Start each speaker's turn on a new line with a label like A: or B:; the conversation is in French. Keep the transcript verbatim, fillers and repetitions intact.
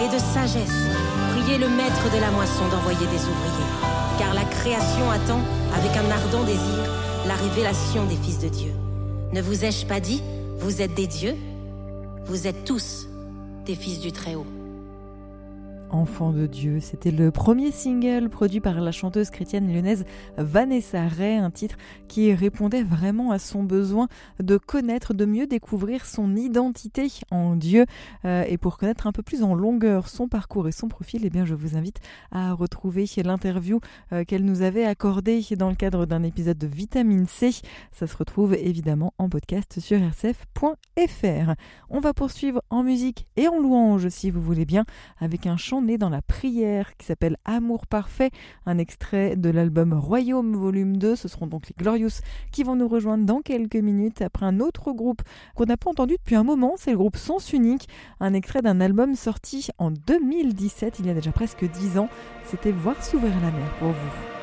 A: et de sagesse. Priez le maître de la moisson d'envoyer des ouvriers. Car la création attend, avec un ardent désir, la révélation des fils de Dieu. Ne vous ai-je pas dit, vous êtes des dieux? Vous êtes tous des fils du Très-Haut.
B: Enfant de Dieu, c'était le premier single produit par la chanteuse chrétienne lyonnaise Vanessa Ray, un titre qui répondait vraiment à son besoin de connaître, de mieux découvrir son identité en Dieu. Euh, et pour connaître un peu plus en longueur son parcours et son profil, eh bien je vous invite à retrouver l'interview euh, qu'elle nous avait accordée dans le cadre d'un épisode de Vitamine C. Ça se retrouve évidemment en podcast sur r c f point f r. On va poursuivre en musique et en louange, si vous voulez bien, avec un chant né dans la prière qui s'appelle Amour parfait, un extrait de l'album Royaume volume deux. Ce seront donc les Glorious qui vont nous rejoindre dans quelques minutes après un autre groupe qu'on n'a pas entendu depuis un moment, c'est le groupe Sens Unique, un extrait d'un album sorti en deux mille dix-sept, il y a déjà presque dix ans. C'était Voir s'ouvrir la mer pour vous.